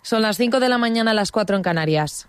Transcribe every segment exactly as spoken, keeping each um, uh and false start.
Son las cinco de la mañana, las cuatro en Canarias.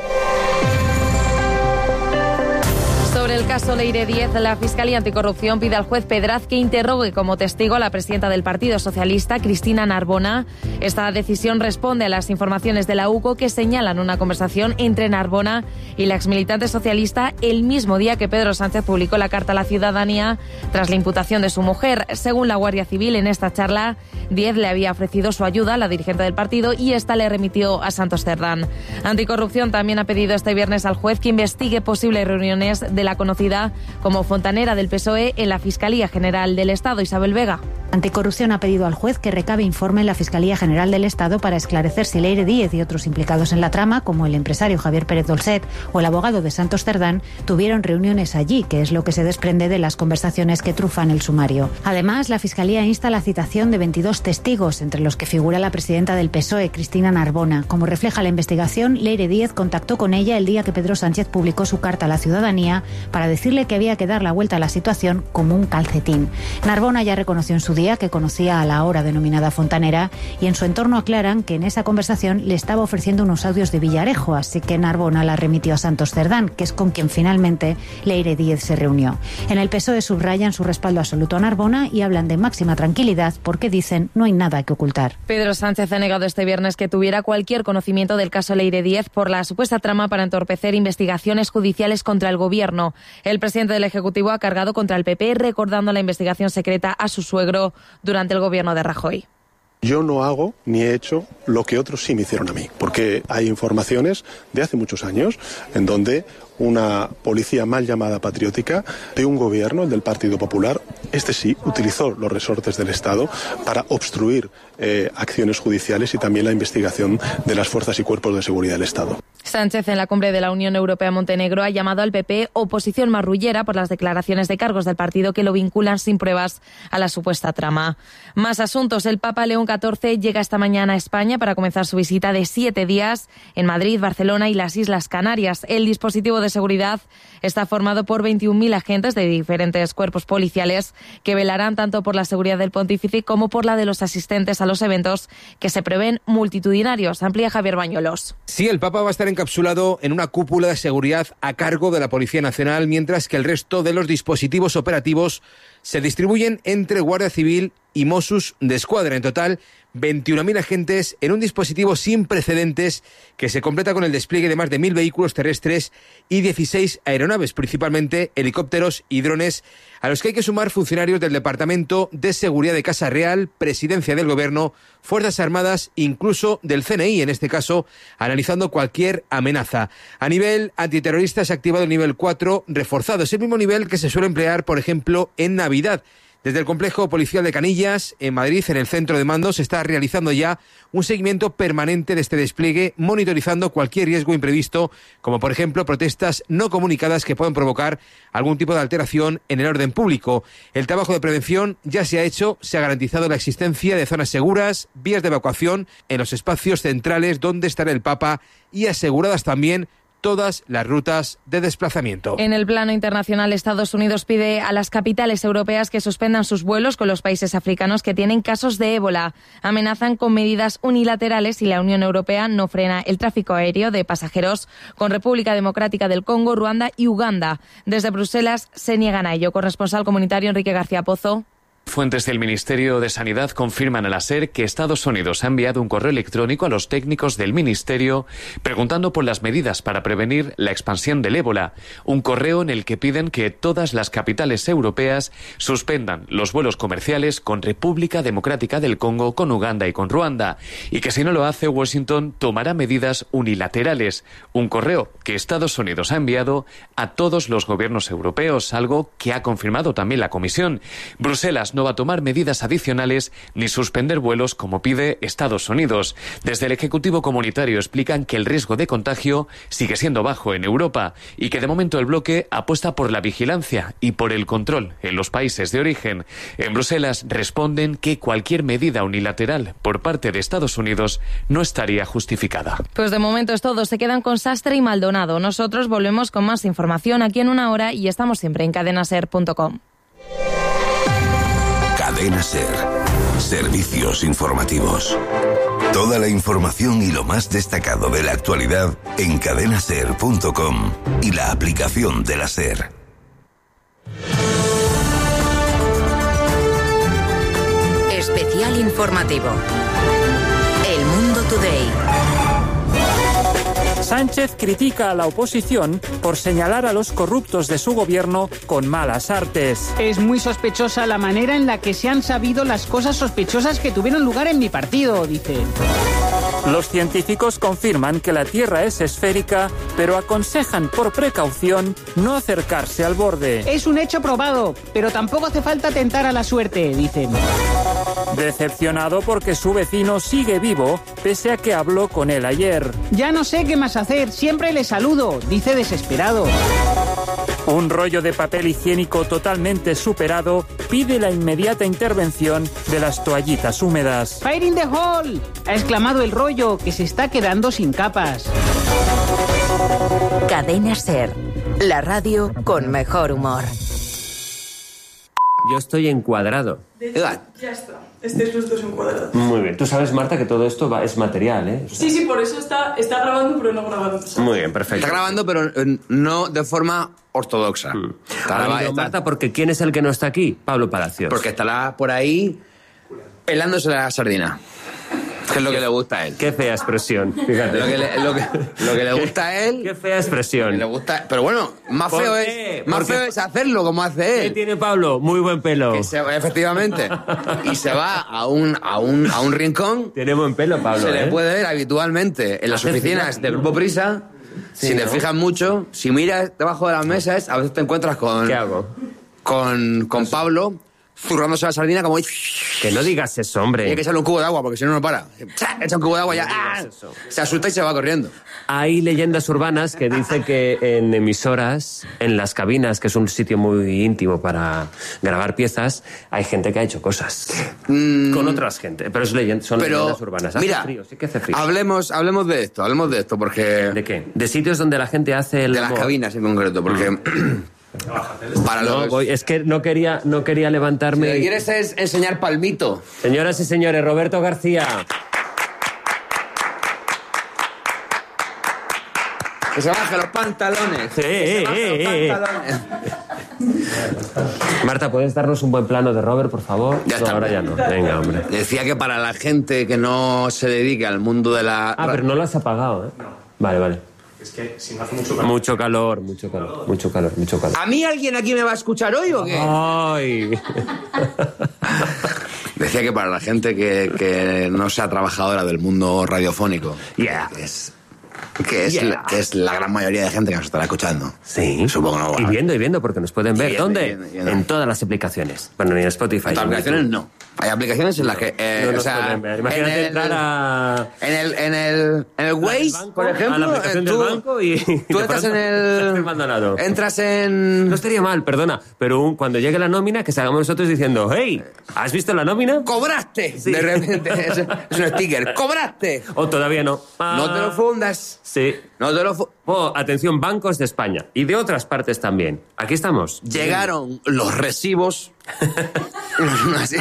Sobre el caso Leire Díez, la Fiscalía Anticorrupción pide al juez Pedraz que interrogue como testigo a la presidenta del Partido Socialista, Cristina Narbona. Esta decisión responde a las informaciones de la U C O que señalan una conversación entre Narbona y la exmilitante socialista el mismo día que Pedro Sánchez publicó la carta a la ciudadanía tras la imputación de su mujer. Según la Guardia Civil, en esta charla, Díez le había ofrecido su ayuda a la dirigente del partido y esta le remitió a Santos Cerdán. Anticorrupción también ha pedido este viernes al juez que investigue posibles reuniones de la conocida como fontanera del P S O E en la Fiscalía General del Estado. Isabel Vega. Anticorrupción ha pedido al juez que recabe informe en la Fiscalía General del Estado para esclarecer si Leire Díez y otros implicados en la trama, como el empresario Javier Pérez Dolcet o el abogado de Santos Cerdán, tuvieron reuniones allí, que es lo que se desprende de las conversaciones que trufan el sumario. Además, la Fiscalía insta a la citación de veintidós testigos, entre los que figura la presidenta del P S O E, Cristina Narbona. Como refleja la investigación, Leire Díez contactó con ella el día que Pedro Sánchez publicó su carta a la ciudadanía para decirle que había que dar la vuelta a la situación como un calcetín. Narbona ya reconoció en su día que conocía a la ahora denominada fontanera y en su entorno aclaran que en esa conversación le estaba ofreciendo unos audios de Villarejo, así que Narbona la remitió a Santos Cerdán, que es con quien finalmente Leire Díez se reunió. En el P S O E subrayan su respaldo absoluto a Narbona y hablan de máxima tranquilidad porque dicen no hay nada que ocultar. Pedro Sánchez ha negado este viernes que tuviera cualquier conocimiento del caso Leire Díez por la supuesta trama para entorpecer investigaciones judiciales contra el gobierno. El presidente del Ejecutivo ha cargado contra el P P recordando la investigación secreta a su suegro durante el gobierno de Rajoy. Yo no hago ni he hecho lo que otros sí me hicieron a mí, porque hay informaciones de hace muchos años en donde una policía mal llamada patriótica de un gobierno, el del Partido Popular, este sí utilizó los resortes del Estado para obstruir eh, acciones judiciales y también la investigación de las fuerzas y cuerpos de seguridad del Estado. Sánchez, en la cumbre de la Unión Europea Montenegro, ha llamado al P P oposición marrullera por las declaraciones de cargos del partido que lo vinculan sin pruebas a la supuesta trama. Más asuntos. El Papa León catorce llega esta mañana a España para comenzar su visita de siete días en Madrid, Barcelona y las Islas Canarias. El dispositivo de seguridad está formado por veintiún mil agentes de diferentes cuerpos policiales que velarán tanto por la seguridad del pontífice como por la de los asistentes a los eventos que se prevén multitudinarios. Amplía Javier Bañuelos. Sí, el Papa va a estar encapsulado en una cúpula de seguridad a cargo de la Policía Nacional, mientras que el resto de los dispositivos operativos se distribuyen entre Guardia Civil y Mossos d'Esquadra. En total, veintiún mil agentes en un dispositivo sin precedentes que se completa con el despliegue de más de mil vehículos terrestres y dieciséis aeronaves, principalmente helicópteros y drones, a los que hay que sumar funcionarios del Departamento de Seguridad de Casa Real, Presidencia del Gobierno, Fuerzas Armadas, incluso del C N I, en este caso, analizando cualquier amenaza. A nivel antiterrorista se ha activado el nivel cuatro reforzado, es el mismo nivel que se suele emplear, por ejemplo, en Navidad. Desde el complejo policial de Canillas, en Madrid, en el centro de mando, se está realizando ya un seguimiento permanente de este despliegue, monitorizando cualquier riesgo imprevisto, como por ejemplo protestas no comunicadas que puedan provocar algún tipo de alteración en el orden público. El trabajo de prevención ya se ha hecho, se ha garantizado la existencia de zonas seguras, vías de evacuación en los espacios centrales donde estará el Papa y aseguradas también todas las rutas de desplazamiento. En el plano internacional, Estados Unidos pide a las capitales europeas que suspendan sus vuelos con los países africanos que tienen casos de ébola. Amenazan con medidas unilaterales si la Unión Europea no frena el tráfico aéreo de pasajeros con República Democrática del Congo, Ruanda y Uganda. Desde Bruselas se niegan a ello. Corresponsal comunitario Enrique García Pozo. Fuentes del Ministerio de Sanidad confirman a la SER que Estados Unidos ha enviado un correo electrónico a los técnicos del Ministerio preguntando por las medidas para prevenir la expansión del ébola. Un correo en el que piden que todas las capitales europeas suspendan los vuelos comerciales con República Democrática del Congo, con Uganda y con Ruanda, y que si no lo hace, Washington tomará medidas unilaterales. Un correo que Estados Unidos ha enviado a todos los gobiernos europeos, algo que ha confirmado también la Comisión. Bruselas no va a tomar medidas adicionales ni suspender vuelos como pide Estados Unidos. Desde el Ejecutivo Comunitario explican que el riesgo de contagio sigue siendo bajo en Europa y que de momento el bloque apuesta por la vigilancia y por el control en los países de origen. En Bruselas responden que cualquier medida unilateral por parte de Estados Unidos no estaría justificada. Pues de momento es todo. Se quedan con Sastre y Maldonado. Nosotros volvemos con más información aquí en una hora y estamos siempre en cadena ser punto com. Cadena Ser. Servicios informativos. Toda la información y lo más destacado de la actualidad en cadena ser punto com y la aplicación de la SER. Especial informativo. El Mundo Today. Sánchez critica a la oposición por señalar a los corruptos de su gobierno con malas artes. Es muy sospechosa la manera en la que se han sabido las cosas sospechosas que tuvieron lugar en mi partido, dice. Los científicos confirman que la Tierra es esférica, pero aconsejan por precaución no acercarse al borde. Es un hecho probado, pero tampoco hace falta tentar a la suerte, dicen. Decepcionado porque su vecino sigue vivo, pese a que habló con él ayer. Ya no sé qué más hacer, siempre le saludo, dice desesperado. Un rollo de papel higiénico totalmente superado pide la inmediata intervención de las toallitas húmedas. ¡Fire in the hole!, ha exclamado el rollo, que se está quedando sin capas. Cadena SER, la radio con mejor humor. Yo estoy encuadrado. Ya está. Estéis los dos encuadrados. Muy bien. Tú sabes, Marta, que todo esto va, es material, ¿eh? O sea... Sí, sí, por eso está, está grabando, pero no grabando. Muy bien, perfecto. Está grabando, pero no de forma ortodoxa. Mm. Está, Vale, está... Marta, porque ¿quién es el que no está aquí? Pablo Palacios. Porque estará por ahí pelándose la sardina. Que es lo que le gusta a él. Qué fea expresión, fíjate. Lo que le, lo que, lo que le gusta a él... Qué fea expresión. Le gusta, pero bueno, más feo qué? es más Porque... feo es hacerlo como hace él. ¿Qué tiene Pablo? Muy buen pelo. Que se, efectivamente. Y se va a un, a un, a un rincón. Tiene buen pelo, Pablo. Se ¿eh? le puede ver habitualmente en las oficinas del Grupo Prisa. Sí, si ¿no? te fijas mucho, si miras debajo de las mesas, a veces te encuentras con... ¿Qué hago? Con, con Pablo... zurrándose la sardina como... Que no digas eso, hombre. Hay que echarle un cubo de agua porque si no, no para. Echa un cubo de agua y ya... ¡Ah! Se asusta y se va corriendo. Hay leyendas urbanas que dicen que en emisoras, en las cabinas, que es un sitio muy íntimo para grabar piezas, hay gente que ha hecho cosas. Mm, con otras gente. Pero es leyenda, son pero, leyendas urbanas. Hace mira, frío, sí que hace frío. Hablemos, hablemos de esto, hablemos de esto porque... ¿De qué? De sitios donde la gente hace el De las amor. cabinas en concreto, porque... Mm. Para no, los... voy, es que no quería, no quería levantarme. Si lo que quieres es enseñar palmito. Señoras y señores, Roberto García. Que se baje los pantalones. Sí, que se baje eh, los pantalones. Marta, ¿puedes darnos un buen plano de Robert, por favor? Ya está. No, ahora ya no. Venga, hombre. Decía que para la gente que no se dedica al mundo de la... Ah, pero no lo has apagado, ¿eh? No. Vale, vale. Es que si no hace mucho calor. Mucho calor, mucho calor, mucho calor, mucho calor. ¿A mí alguien aquí me va a escuchar hoy o qué? Ay. Decía que para la gente que, que no sea trabajadora del mundo radiofónico, yeah. que es, que, es yeah. la, que es la gran mayoría de gente que nos estará escuchando. Sí. Supongo no. Y viendo y viendo, porque nos pueden ver. Viendo, ¿Dónde? viendo, viendo. En todas las aplicaciones. Bueno, ni en Spotify. En las aplicaciones no. Hay aplicaciones en las que... Eh, no nos o sea, pueden ver. Imagínate en el, entrar a... En el, en el, en el Waze, banco, por ejemplo... a la aplicación tú, del banco y... Tú entras en el... Entras en... No estaría mal, perdona, pero un, cuando llegue la nómina, que salgamos nosotros diciendo, hey, ¿has visto la nómina? ¡Cobraste! Sí. De repente, es, es un sticker. ¡Cobraste! O todavía no. Ah, No te lo fundas. Sí. No te lo fu- Oh, atención, bancos de España y de otras partes también. Aquí estamos. Llegaron los recibos. Así.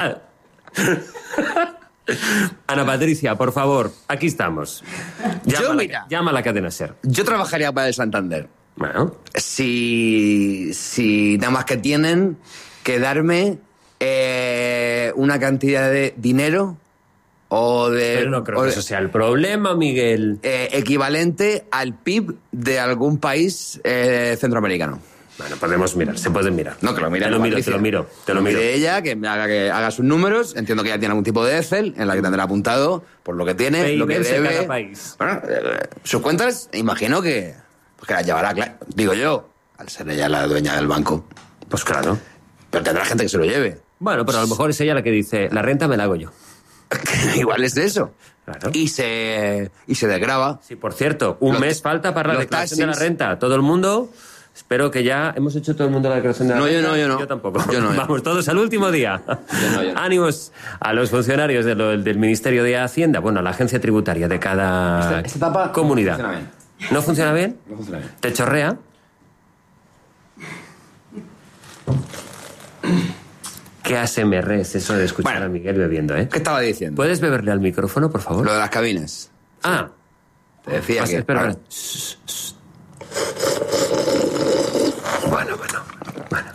Ana Patricia, por favor, aquí estamos. Llama, Yo, a la, mira. llama a la cadena SER. Yo trabajaría para el Santander. Bueno. Si, si nada más que tienen que darme eh, una cantidad de dinero o de... Pero no creo o que de- eso sea el problema, Miguel. eh, equivalente al P I B de algún país eh, centroamericano. Bueno, podemos mirar, se pueden mirar. No, que lo mire. Te lo miro, Patricia. te lo miro, te lo miro. mire ella, que me haga, que haga sus números. Entiendo que ella tiene algún tipo de Excel en la que tendrá apuntado por lo que tiene, P I B lo que de debe. cada país. Bueno, eh, sus cuentas, imagino que, pues que las llevará, claro. Digo yo, al ser ella la dueña del banco. Pues claro. Pero tendrá gente que se lo lleve. Bueno, pero a lo mejor es ella la que dice, la renta me la hago yo. Igual es de eso. Claro. Y se, y se desgrava. Sí, por cierto, un Los- mes falta para la los declaración de la taxis. renta. Todo el mundo... Espero que ya hemos hecho todo el mundo la declaración de la No, yo renta. no, yo no. Yo tampoco. Yo no, yo. Vamos todos al último día. Yo no, yo no. Ánimos a los funcionarios de lo- del Ministerio de Hacienda, bueno, a la agencia tributaria de cada Esta- esta etapa comunidad. no funciona bien. ¿No funciona bien? No funciona bien. ¿Te chorrea? Qué A S M R es eso de escuchar Bueno, a Miguel bebiendo, ¿eh? ¿Qué estaba diciendo? ¿Puedes beberle al micrófono, por favor? Lo de las cabinas. Ah. Te decía Ah, que... espera, ahora- espera. Shh, shh. Bueno, bueno, bueno.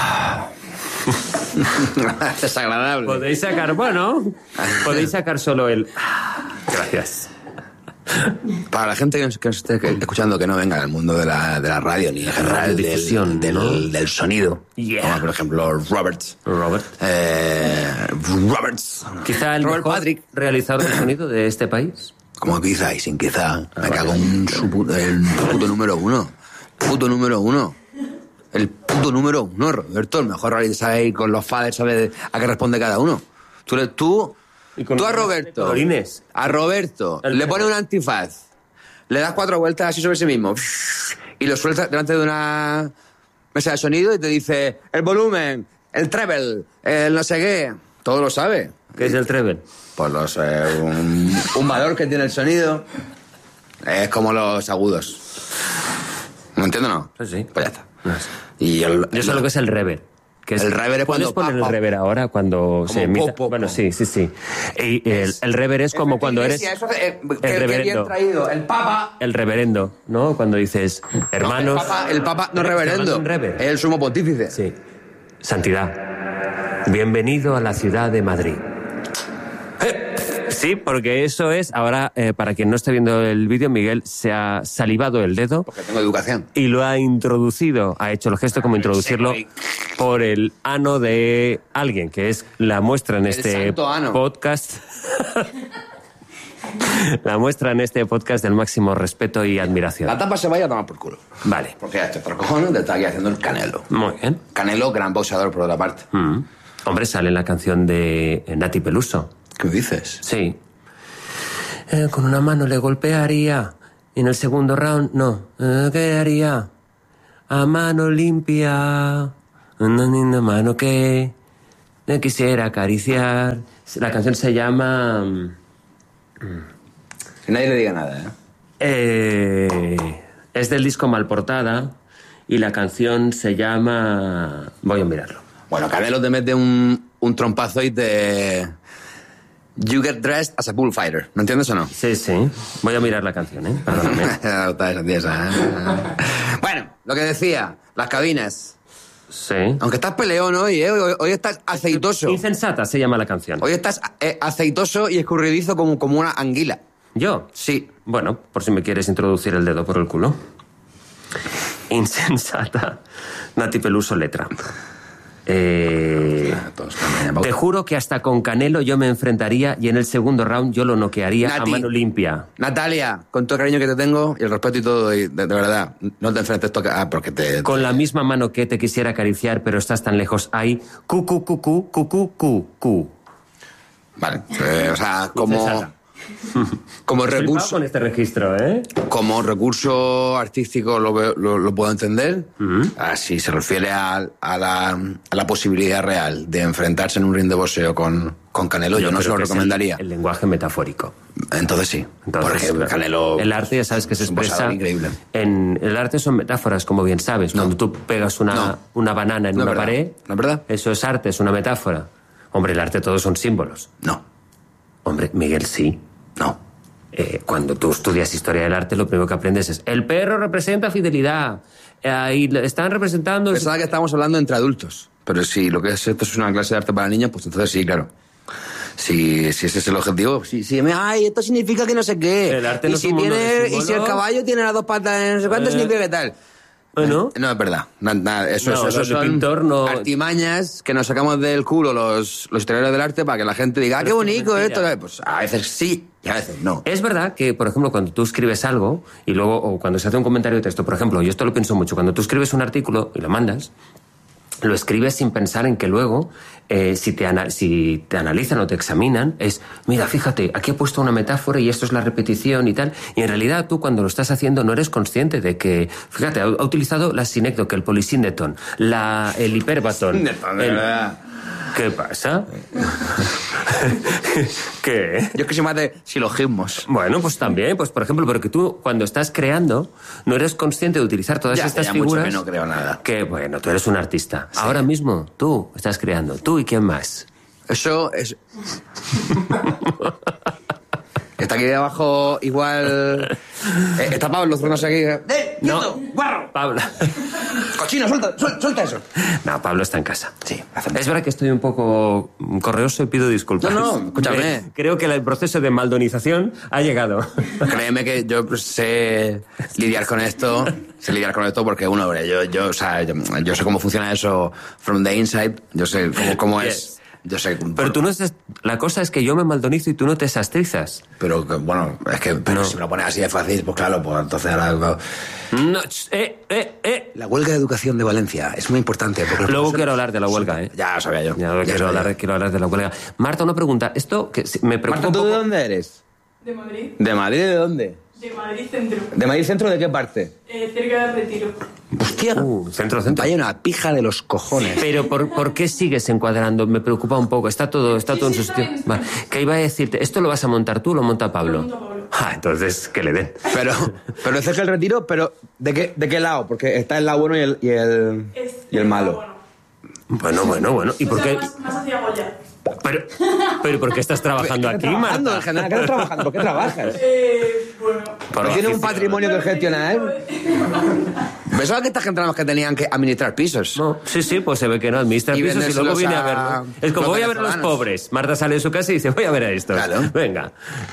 Es desagradable. Podéis sacar, bueno, podéis sacar solo el... Gracias. Para la gente que nos, que nos esté escuchando que no venga del mundo de la, de la radio ni en general del, Radiodifusión, del, ¿no? del sonido, Yeah. como por ejemplo Roberts, Robert. eh, Roberts, Quizá el Robert mejor Patrick, realizador de sonido de este país. como quizá y sin quizá, me vale. cago en su puto, el puto número uno, puto número uno. El puto número uno, Roberto, el mejor realizador ahí con los faders, ¿sabes a qué responde cada uno? Tú, le- tú, Y con tú a los Roberto, colorines. a Roberto, El le perro. pones un antifaz, le das cuatro vueltas así sobre sí mismo y lo sueltas delante de una mesa de sonido y te dice el volumen, el treble, el no sé qué, todo lo sabe. ¿Qué es el treble? Pues los, eh, un, un valor que tiene el sonido es como los agudos. ¿No entiendo, no? Sí, sí. Pues ya está. No sé. Y el, Yo sé lo que es el reverb. Que es, El reverb es ¿Puedes cuando poner pa, el pa. reverb ahora cuando se emite? po, po, Bueno, po. sí, sí, sí. Y el, el reverb es como cuando eres... Iglesia, eso, eh, qué- el qué reverendo. bien traído. El Papa... El reverendo, ¿no? Cuando dices, hermanos... El Papa, el Papa no Te reverendo. mandan un reverb. Es el sumo pontífice. Sí. Santidad. Bienvenido a la ciudad de Madrid. Sí, porque eso es... Ahora, eh, para quien no esté viendo el vídeo, Miguel se ha salivado el dedo Porque tengo educación. y lo ha introducido, ha hecho el gesto como introducirlo por el ano de alguien, que es la muestra en El este santo ano. podcast. La muestra en este podcast del máximo respeto y admiración. La tapa se vaya a tomar por culo. Vale, Porque ya estoy por cojones de estar aquí haciendo el Canelo. muy bien. Canelo, gran boxeador por otra parte. Mm. Hombre, sale en la canción de Nati Peluso. ¿Qué me dices? Sí. Eh, con una mano le golpearía. Y en el segundo round, no. Eh, ¿Qué haría? A mano limpia. Una linda mano que le quisiera acariciar. La canción se llama... mm, Que nadie le diga nada, ¿eh? eh, es del disco Malportada. Y la canción se llama... Voy a mirarlo. Bueno, Canelo te mete un, un trompazo y te... You get dressed as a bullfighter. ¿No entiendes o no? Sí, sí. Voy a mirar la canción, ¿eh? Perdóname. Está esa tiesa, ¿eh? Bueno, lo que decía, las cabinas. Sí. Aunque estás peleón hoy, ¿eh? Hoy, hoy estás aceitoso. Insensata se llama la canción. Hoy estás eh, aceitoso y escurridizo como, como una anguila. ¿Yo? Sí. Bueno, por si me quieres introducir el dedo por el culo. Insensata. Nati Peluso, letra. Eh, te juro que hasta con Canelo yo me enfrentaría y en el segundo round yo lo noquearía Nati. a mano limpia. Natalia, con todo el cariño que te tengo y el respeto y todo, y de, de verdad, no te enfrentes esto ah, porque te... Con la misma mano que te quisiera acariciar, pero estás tan lejos. Ay, cu, cu, cu, cu, cu, cu, cu, cu. Vale, eh, o sea, como... Insensata. Como Flipado recurso, con este registro, ¿eh? como recurso artístico lo, veo- lo, lo puedo entender. Ah, si se refiere a, a, la, a la posibilidad real de enfrentarse en un ring de boxeo con, con Canelo, yo, no se creo lo que es el- recomendaría. El, lenguaje metafórico. Entonces sí, Entonces, porque Canelo... El arte, ya sabes que se es un expresa... boxeador increíble. En, el arte son metáforas, como bien sabes. No. Cuando tú pegas una, No. una banana en No es una verdad. pared... ¿No es verdad? Eso es arte, es una metáfora. Hombre, el arte todos son símbolos. No, Hombre, Miguel, sí. no. Eh, cuando tú estudias historia del arte, lo primero que aprendes es el perro representa fidelidad. Eh, ahí le están representando... Pensaba que estábamos hablando entre adultos, pero si lo que es esto es una clase de arte para niños, pues entonces sí, claro. Si, si ese es el objetivo, si, si me, ay, esto significa que no sé qué. El arte y no es si un mundo de tiene, y si el símbolos. caballo tiene las dos patas, no sé cuánto Eh. significa que tal. ¿No? No es verdad. Na- nada, eso, No, eso, eso los de son pintor no- artimañas que nos sacamos del culo los, los historiadores del arte para que la gente diga, ah, qué Pero es que bonito es esto. mentira. Pues a veces sí y a veces no. Es verdad que, por ejemplo, cuando tú escribes algo y luego, o cuando se hace un comentario de texto, por ejemplo, yo esto lo pienso mucho, cuando tú escribes un artículo y lo mandas, lo escribes sin pensar en que luego, eh, si, te ana- si te analizan o te examinan, es, mira, fíjate, aquí he puesto una metáfora y esto es la repetición y tal. Y en realidad tú cuando lo estás haciendo no eres consciente de que, fíjate, ha, ha utilizado la sinécdoque, el polisíndeton, la, el hiperbatón. Neta, de el- verdad. ¿Qué pasa? ¿Qué? Yo es que soy más de silogismos. Bueno, pues también, pues por ejemplo, porque tú cuando estás creando no eres consciente de utilizar todas Ya, estas ya mucho figuras. que no creo nada. Que bueno, tú eres un artista. Ahora, sí. ahora mismo, tú estás creando. ¿Tú y quién más? Eso es... Está aquí debajo, igual... Eh, está Pablo, no sé aquí... ¡Eh, no, guarro! Pablo. Cochino, suelta, suelta, suelta eso. No, Pablo está en casa. Sí. Es verdad que estoy un poco correoso y pido disculpas. No, no, escúchame. Eh, creo que el proceso de maldonización ha llegado. Créeme que yo pues, sé lidiar con esto, sé lidiar con esto porque, uno, yo, yo, o sea, yo, yo sé cómo funciona eso from the inside, yo sé cómo, cómo yes. es... Yo sé, pero tú no estás... La cosa es que yo me maldonizo y tú no te sastrizas. Pero, que, bueno, es que pero no. Si me lo pones así de fácil, pues claro, pues entonces ahora... No, eh, eh, eh. La huelga de educación de Valencia es muy importante. Porque Luego profesores... quiero hablar de la huelga, ¿eh? Ya lo sabía yo. Ya, ya quiero, hablar, yo. quiero hablar de la huelga. Marta, una pregunta. Esto que me preocupa Marta, ¿tú un poco... de dónde eres? De Madrid. ¿De Madrid de dónde? De Madrid Centro. ¿De Madrid Centro de qué parte? Eh, cerca del Retiro. Hostia. Uh, centro, centro. Hay una pija de los cojones. Pero ¿por, ¿por qué sigues encuadrando? Me preocupa un poco. Está todo, está sí, todo sí, en su sitio. Vale. ¿Qué iba a decirte? ¿Esto lo vas a montar tú o lo monta Pablo? Lo monta Pablo. Ah, entonces que le den. Pero, pero es cerca del Retiro, pero ¿de qué, de qué lado? Porque está el lado bueno y el, y el, y el malo. Bueno, bueno, bueno. ¿Y o por sea, qué? Más, más hacia Goya. Pero, pero ¿por qué estás trabajando aquí, trabajando, Marta? En general, ¿qué estás trabajando? ¿Por qué trabajas? Eh, bueno. ¿Tienes un patrimonio que gestionar? Pensaba que esta gente eran los que tenían que administrar pisos. No, sí, sí, pues se ve que no administra y pisos y luego viene a, a verlo. Es como voy a ver a los pobres. Marta sale de su casa y dice, voy a ver a estos. Claro. Venga.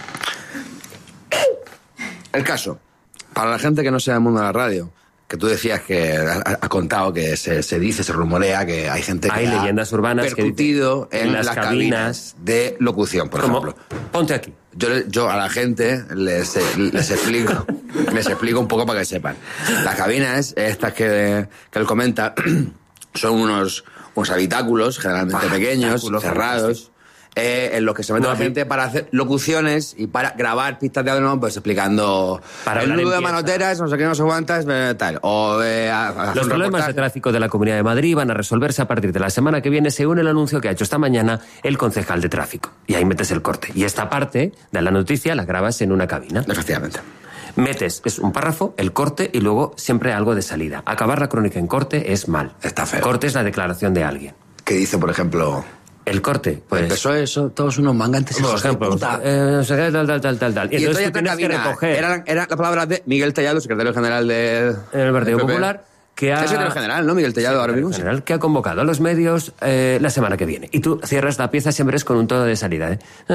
El caso, para la gente que no sea del mundo de la radio, que tú decías que ha, ha contado que se, se dice, se rumorea que hay gente que hay ha leyendas urbanas percutido que en, en las, las cabinas, cabinas de locución, por ¿Cómo? ejemplo. Ponte aquí. Yo, yo a la gente les, les explico les explico un poco para que sepan. Las cabinas, estas que, que él comenta, son unos, unos habitáculos generalmente ah, pequeños, cerrados, eh, en los que se mete no, la gente para hacer locuciones y para grabar pistas de audio, pues explicando para el nudo de manoteras, no sé qué, no sé cuántas, tal. O, eh, a, a los problemas reportaje. de tráfico de la Comunidad de Madrid van a resolverse a partir de la semana que viene, según el anuncio que ha hecho esta mañana el concejal de tráfico. Y ahí metes el corte. Y esta parte de la noticia la grabas en una cabina. Efectivamente. Metes, es un párrafo, el corte y luego siempre algo de salida. Acabar la crónica en corte es mal. Está feo. Corte es la declaración de alguien. ¿Qué dice, por ejemplo? El corte, pues... Empezó eso, todos unos mangantes. Por ejemplo, eh, no sé qué, tal, tal, tal, tal, tal. Y, y entonces tú tienes que recoger... Eran, eran las palabras de Miguel Tellado, secretario general del de Partido Popular, que ha... Es secretario general, ¿no? Miguel Tellado, ahora mismo. General, que ha convocado a los medios eh, la semana que viene. Y tú cierras la pieza siempre es con un tono de salida, ¿eh?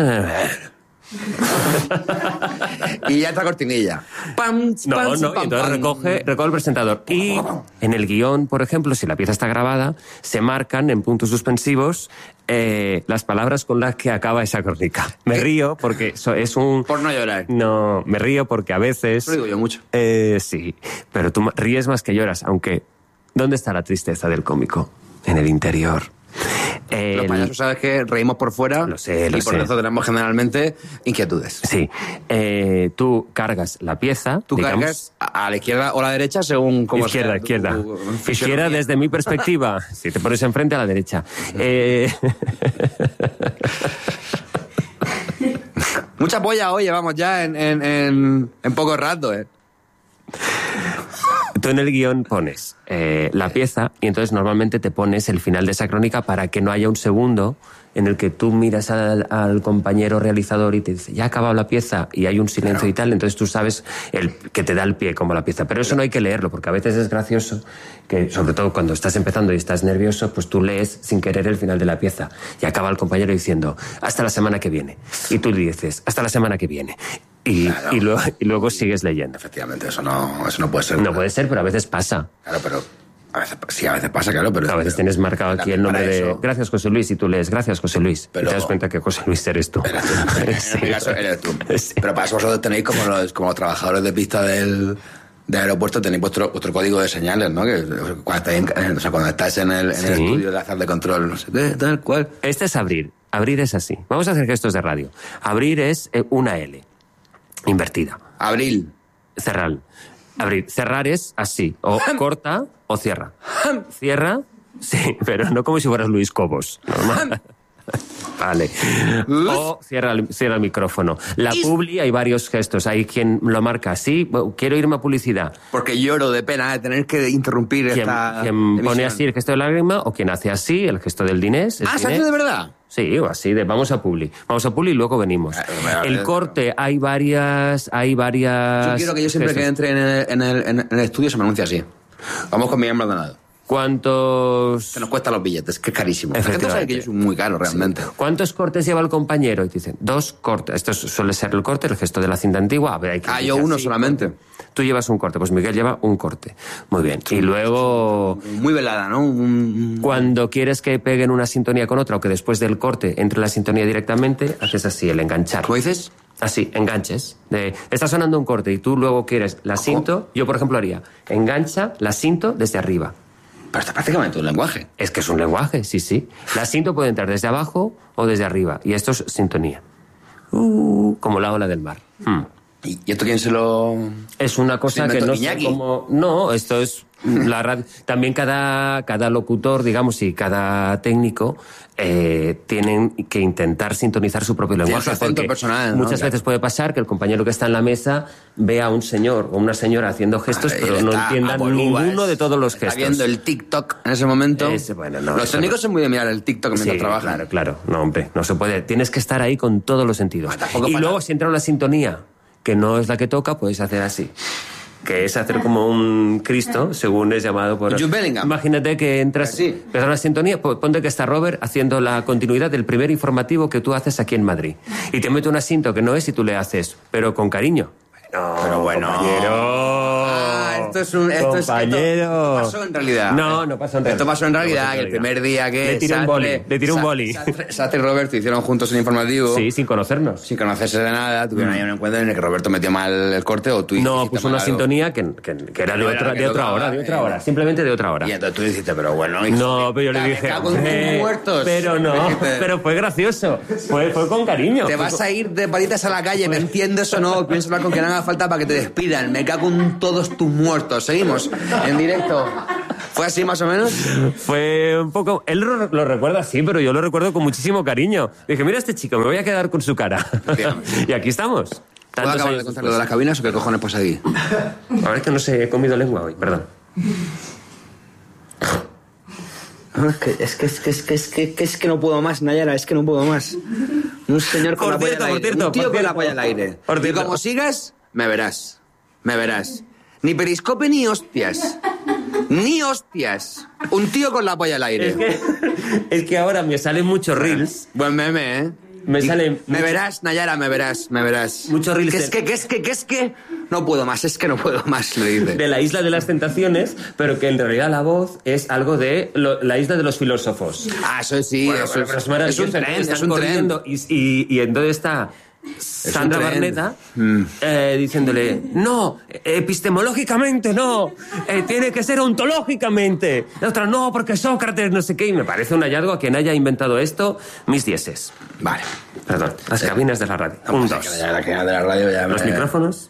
Y ya está cortinilla. Pam, no, pam, no, pam, y entonces pam. recoge, recoge el presentador. Y en el guión, por ejemplo, si la pieza está grabada, se marcan en puntos suspensivos eh, las palabras con las que acaba esa crónica. Me río porque eso es un... Por no llorar. No, me río porque a veces... Lo digo yo mucho. Eh, sí, pero tú ríes más que lloras, aunque... ¿Dónde está la tristeza del cómico? En el interior. El... Los payasos, sabes que reímos por fuera. Lo sé, lo y por sé. eso tenemos generalmente inquietudes. Sí. Eh, tú cargas la pieza. Tú digamos, cargas a la izquierda o a la derecha según cómo izquierda, sea. Izquierda, tu, izquierda. tu Izquierda desde mi perspectiva. Si te pones enfrente a la derecha. eh... Mucha polla hoy llevamos ya en, en, en, en poco rato, ¿eh? Tú en el guión pones eh, la pieza y entonces normalmente te pones el final de esa crónica para que no haya un segundo en el que tú miras al, al compañero realizador y te dice, ya ha acabado la pieza y hay un silencio claro. y tal, entonces tú sabes el, que te da el pie como la pieza. Pero eso no hay que leerlo porque a veces es gracioso que, sobre todo cuando estás empezando y estás nervioso, pues tú lees sin querer el final de la pieza y acaba el compañero diciendo, hasta la semana que viene. Y tú dices, hasta la semana que viene. Y, claro. y, luego, y luego sigues leyendo. Efectivamente, eso no, eso no puede ser. No puede ser, pero a veces pasa. Claro, pero... A veces, sí, a veces pasa, claro, pero... A veces pero, tienes marcado aquí el nombre de... Eso. Gracias, José Luis, y tú lees Gracias, José Luis. Pero, y te das cuenta que José Luis eres tú. Eres tú. En sí. este caso eres tú. Sí. Pero para eso vosotros tenéis como los, como los trabajadores de pista del, del aeropuerto, tenéis vuestro, vuestro código de señales, ¿no? Que cuando estáis en, o sea, cuando estás en el, en sí. el estudio de azar de control, no sé qué, tal cual. Este es abrir. Abrir es así. Vamos a hacer gestos de radio. Abrir es una L. Invertida. Abril. Cerrar. Abrir. Cerrar es así. O corta o cierra. Cierra, sí, pero no como si fueras Luis Cobos. Normal. Vale. O cierra el, cierra el micrófono. La publi hay varios gestos. Hay quien lo marca así. Quiero irme a publicidad. Porque lloro de pena de tener que interrumpir quien, esta Quien emisión. pone así el gesto de lágrima o quien hace así el gesto del dinés. Ah, ¿se hace de verdad? Sí, o así de vamos a publi. Vamos a publi y luego venimos. El corte, hay varias... Hay varias yo quiero que yo siempre gestos. que entre en el, en, el, en el estudio se me anuncie así. Vamos con Miguel Maldonado. ¿Cuántos...? Que nos cuestan los billetes, que es carísimo. La gente sabe que yo soy muy caro, realmente. Sí. ¿Cuántos cortes lleva el compañero? Y te dicen, dos cortes. Esto suele ser el corte, el gesto de la cinta antigua. A ver, hay que ah, yo uno así, solamente. Corte. Tú llevas un corte, pues Miguel lleva un corte. Muy bien. Y luego... Muy velada, ¿no? Un... Cuando quieres que peguen una sintonía con otra o que después del corte entre la sintonía directamente, haces así, el enganchar. ¿Cómo dices? Así, enganches. De, está sonando un corte y tú luego quieres la cinto. Yo, por ejemplo, haría engancha la cinto desde arriba. Pero está prácticamente un lenguaje. Es que es un lenguaje, sí, sí. La cinto puede entrar desde abajo o desde arriba. Y esto es sintonía. Uh, como la ola del mar. Hmm. ¿Y esto quién se lo...? Es una cosa que no sé cómo... No, esto es... La radio... También cada, cada locutor, digamos, y cada técnico eh, tienen que intentar sintonizar su propio lenguaje. Tiene su acento personal, ¿no? Muchas Claro. veces puede pasar que el compañero que está en la mesa vea a un señor o una señora haciendo gestos, Ahí pero no está, entiendan a Bolúa, ninguno es- de todos los está gestos. viendo el TikTok en ese momento. Ese, bueno, no, los eso técnicos no. son muy de mirar el TikTok mientras Sí, trabajan. claro, claro. No, hombre, no se puede. Tienes que estar ahí con todos los sentidos. tampoco Y para- luego, si entra una sintonía que no es la que toca, puedes hacer así. Que es hacer como un Cristo, según es llamado por... Jude Bellingham. Imagínate que entras... Sí. Empieza una sintonía, po- ponte que está Robert haciendo la continuidad del primer informativo que tú haces aquí en Madrid. Y te mete un asinto que no es y tú le haces, pero con cariño. No, Pero bueno. compañero. Ah, esto es un... Esto es, Compañero. esto pasó en realidad. No, no pasó en realidad. Esto pasó en No realidad, pasó en que el realidad. primer día que... Le tiré un Sastre- boli, le tiré un Sa- boli. Sastre, Sastre y Roberto hicieron juntos el informativo. Sí, sin conocernos. Sin conocerse de nada, tuvieron ahí un encuentro en el que Roberto metió mal el corte o tú No, hiciste puso mal una algo. sintonía que, que, que era de No era otra, la que de otra tocaba, hora, de otra eh. hora, simplemente de otra hora. Y entonces tú dijiste, pero bueno... hijo No, de pero yo le puta, dije, me cago en tus "Eh, muertos". pero no, Dijiste, pero fue gracioso, fue, fue con cariño. Te Fue vas con- a ir de palitas a la calle, ¿me entiendes o no? Pienso hablar con quien haga falta para que te despidan. Me cago en todos tus muertos. Seguimos en directo. ¿Fue así más o menos? Fue un poco... Él lo, lo recuerda así, pero yo lo recuerdo con muchísimo cariño. Dije, mira a este chico, me voy a quedar con su cara. Y aquí estamos. ¿Puedo Tantos acabar años de contar después. lo de las cabinas o qué cojones pasa aquí? A ver, que no sé, he comido lengua hoy, perdón. Es que, es que, es que, es que, es que, es que no puedo más, Nayara, es que no puedo más. Un señor con Por la polla cierto, al por aire. cierto, un tío por con la cierto. polla al aire. Por Y cierto. como sigas, me verás. Me verás. Ni periscope ni hostias. Ni hostias. Un tío con la polla al aire. Es que, es que ahora me salen muchos reels. Buen meme, ¿eh? Me Y- salen Me mucho- verás, Nayara, me verás, me verás. Muchos reels Que de- es que, que es que, que es que... No puedo más, es que no puedo más, le dice. De la isla de las tentaciones, pero que en realidad la voz es algo de lo- la isla de los filósofos. Ah, eso sí, Bueno, eso pero, es, pero es maravilloso. es un tren, Están es un corriendo tren. Y, y, y entonces está Sandra tren. Barneda Mm. eh, diciéndole, no, epistemológicamente no, eh, tiene que ser ontológicamente. La otra, no, porque Sócrates no sé qué. Y me parece un hallazgo a quien haya inventado esto, mis dieces. Vale. Perdón, las cabinas de la radio. No, Un, pues dos. es que ya la que de la radio ya Los me- micrófonos.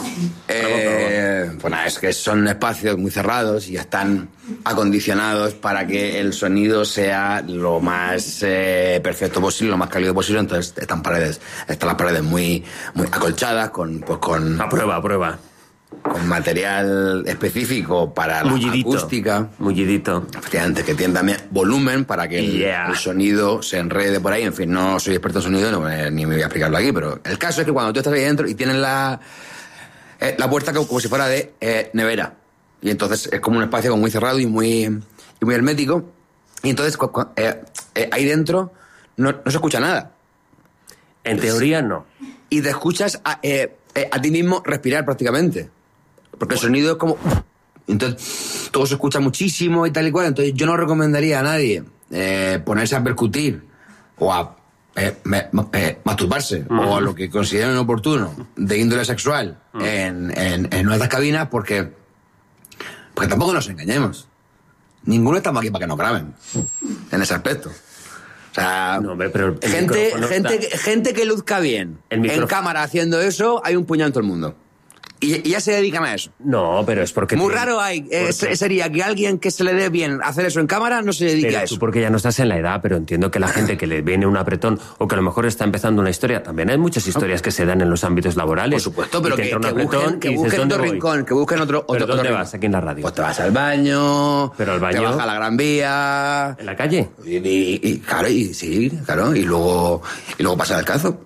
Eh, pues nada, es que son espacios muy cerrados y están acondicionados para que el sonido sea lo más eh, perfecto posible, lo más cálido posible. Entonces están paredes, están las paredes muy, muy acolchadas con, pues con, A prueba, a prueba. con material específico para la Mullidito. acústica. Mullidito. Efectivamente, que tiene también volumen para que el, Yeah. el sonido se enrede por ahí. En fin, no soy experto en sonido, no me- ni me voy a explicarlo aquí, pero el caso es que cuando tú estás ahí dentro y tienes la, eh, la puerta como, como si fuera de eh, nevera, y entonces es como un espacio como muy cerrado y muy, y muy hermético, y entonces cu- cu- eh, eh, ahí dentro no, no se escucha nada. En teoría, no. Y te escuchas a, eh, eh, a ti mismo respirar prácticamente. Porque el sonido es como... Entonces, todo se escucha muchísimo y tal y cual. Entonces, yo no recomendaría a nadie eh, ponerse a percutir o a eh, me- eh, masturbarse o a lo que consideren oportuno de índole sexual en, en, en nuestras cabinas porque, porque tampoco nos engañemos. Ninguno estamos aquí para que nos graben en ese aspecto. O sea, No, hombre, pero el gente, micrófono gente, está- que- gente que luzca bien El en micrófono. cámara haciendo eso, hay un puñado en todo el mundo. Y, y ya se dedican a eso. No, pero es porque... Muy te... raro hay, eh, sería que alguien que se le dé bien hacer eso en cámara no se dedique pero a eso. Tú porque ya no estás en la edad, pero entiendo que la gente que le viene un apretón o que a lo mejor está empezando una historia, también hay muchas historias que se dan en los ámbitos laborales. Por supuesto, pero que, que, un que apretón busquen, que y dices, busquen ¿dónde otro voy? rincón, que busquen otro, otro, ¿Pero dónde otro vas rincón. aquí en la radio? Pues te vas al baño, pero al baño... te vas a la Gran Vía... ¿En la calle? Y, y, y claro, y sí, claro, y luego, y luego pasa el cazo.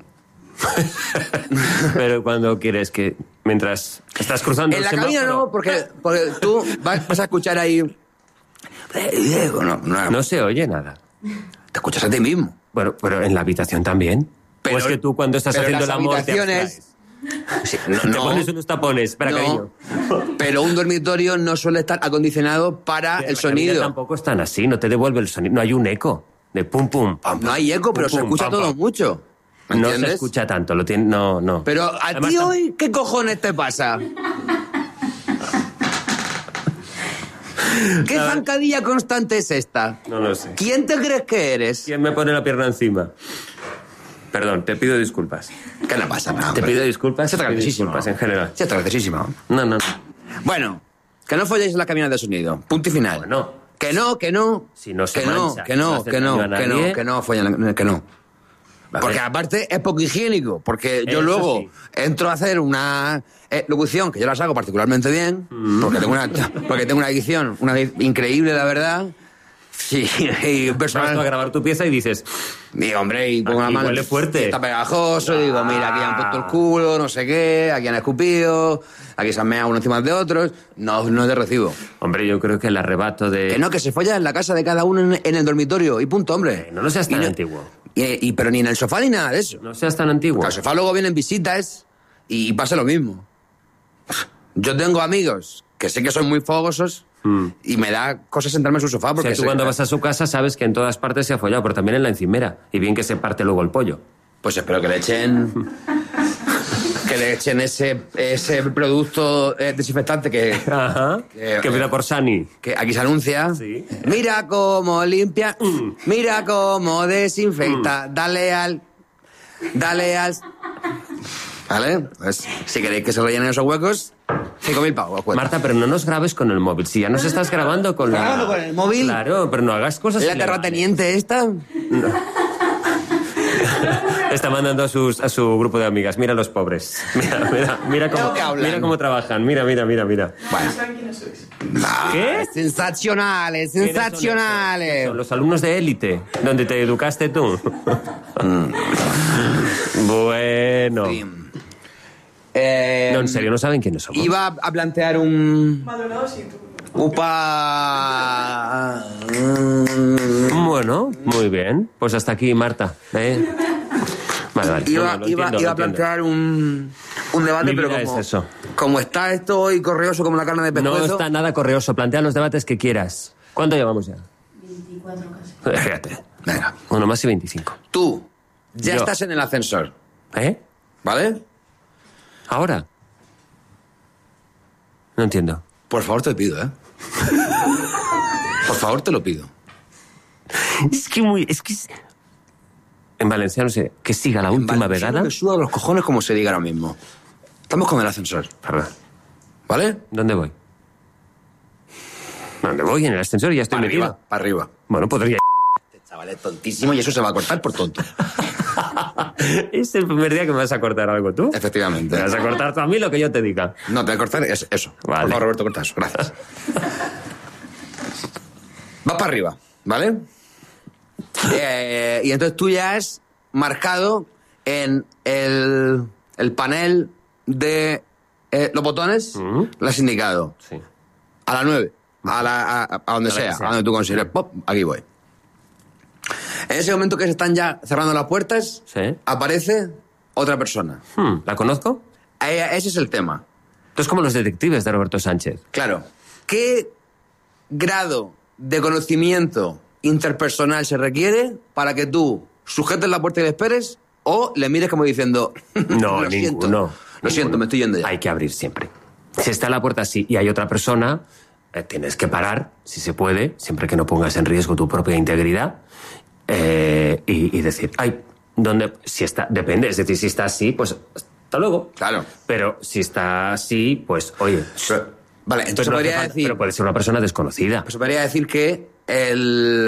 Pero cuando quieres que... Mientras estás cruzando en el la semáforo... cabina no, porque, porque tú vas, vas a escuchar ahí... No, no, no se oye nada. Te escuchas a ti mismo. Bueno, pero en la habitación también. Pero, o es que tú cuando estás haciendo el amor te abstraes. Sí, no, te no, pones unos tapones, espera, no, cariño. Pero un dormitorio no suele estar acondicionado para pero el la sonido. Tampoco están así, no te devuelve el sonido. No hay un eco de pum pum. pam, no hay eco, pero pum, se escucha pam, todo pam. mucho. ¿Me No entiendes? se escucha tanto, lo tiene, no, no. Pero a Además, ti tam- hoy, ¿qué cojones te pasa? ¿Qué zancadilla constante es esta? No lo sé. ¿Quién te crees que eres? ¿Quién me pone la pierna encima? Perdón, te pido disculpas. ¿Qué no pasa nada? Te hombre. pido disculpas. Sí, está te pido graciosísimo. disculpas en general. Sí, está graciosísimo. No, no, no. Bueno, que no folléis en las cabinas de sonido. Punto y final. Bueno. Que no, que no. Si no se que no, mancha, que no no, hace que no, daño a que no, nadie. que no, follen, que no. Porque aparte es poco higiénico, porque yo Eso luego sí. entro a hacer una eh, locución, que yo las hago particularmente bien, porque tengo una porque tengo una edición una edi- increíble, la verdad. Sí, y Vas personal. tú a grabar tu pieza y dices... Y hombre, y pongo Aquí la mano. huele fuerte. Está pegajoso, y digo, mira, aquí han puesto el culo, no sé qué, aquí han escupido, aquí se han meado unos encima de otros. No, no te recibo. Hombre, yo creo que el arrebato de... Que no, que se folla en la casa de cada uno en, en el dormitorio, y punto, hombre. No, no seas tan Y antiguo. Y, y- pero ni en el sofá ni nada de eso. No seas tan antiguo. Al sofá luego vienen visitas y pasa lo mismo. Yo tengo amigos que sé que son muy fogosos Mm. y me da cosas sentarme en su sofá O porque sea, tú sé- cuando vas a su casa sabes que en todas partes se ha follado, pero también en la encimera. Y bien que se parte luego el pollo. Pues espero que le echen que le echen ese, ese producto eh, desinfectante que, Ajá. que, Que empieza por Sani. que aquí se anuncia. Sí. Mira cómo limpia, mira cómo desinfecta, dale al... Dale al... ¿Vale? Pues si queréis que se rellenen esos huecos, cinco mil pavos. cuesta. Marta, pero no nos grabes con el móvil. Si ya nos estás grabando con la... ¿Grabando con el móvil? Claro, pero no hagas cosas ¿La ilegales. terrateniente esta? Está mandando a, sus, a su grupo de amigas. Mira los pobres. Mira, mira, mira cómo, Creo que hablan. mira cómo trabajan. Mira, mira, mira, mira. Bueno. ¿Saben quiénes sois? ¿Qué? Sensacionales, ¿Quiénes son sensacionales. Son los alumnos de élite, donde te educaste tú. Bueno. Sí. Eh, No, en serio, no saben quiénes somos. Iba a plantear un... Maldonado sí, tú. Upa... Bueno, muy bien. Pues hasta aquí, Marta. ¿eh? Vale, vale. Iba, No, no, lo iba, entiendo, iba lo a plantear un, un debate, Mi pero vida como, es eso. como está esto hoy correoso como la carne de entiendo. pescuezo... No está nada correoso. Plantea los debates que quieras. ¿Cuánto llevamos ya? veinticuatro casi. Fíjate. Venga, Uno más y veinticinco. tú ya Yo. estás en el ascensor, ¿Eh? ¿vale? ¿Ahora? No entiendo. Por favor te pido, ¿eh? Por favor te lo pido. Es que muy... Es que... es- En valenciano sé que siga la última Vale, vegada. me suda los cojones como se diga ahora mismo. Estamos con el ascensor, Perdón. ¿vale? ¿Dónde voy? ¿Dónde voy? En el ascensor y ya estoy Para metido. arriba, para arriba. Bueno, podría... Este chaval es tontísimo y eso se va a cortar por tonto. Es el primer día que me vas a cortar algo tú. Efectivamente. Me vas a cortar tú a mí lo que yo te diga. No, te voy a cortar es- eso. Vale. Por favor, Roberto, corta eso. Gracias. Vas para arriba, ¿vale? Eh, y entonces tú ya has marcado en el, el panel de eh, los botones, Ujú. lo has indicado. Sí. A las nueve. A, la, a, a donde A la que sea, sea. a donde tú consideres. Pop, aquí voy. En ese momento que se están ya cerrando las puertas, Sí. aparece otra persona. Hmm, ¿La conozco? Eh, Ese es el tema. Tú es como los detectives de Roberto Sánchez. Claro. ¿Qué grado de conocimiento interpersonal se requiere para que tú sujetes la puerta y le esperes o le mires como diciendo... No, lo siento, ninguno. Lo siento, me estoy yendo ya. Hay que abrir siempre. Si está la puerta así y hay otra persona, eh, tienes que parar, si se puede, siempre que no pongas en riesgo tu propia integridad, eh, y, y decir, ay, ¿dónde? Si está, depende, es decir, si está así, pues hasta luego. Claro. Pero si está así, pues, oye... Pero, vale, entonces no podría hace falta- decir... Pero puede ser una persona desconocida. Pues podría decir que el...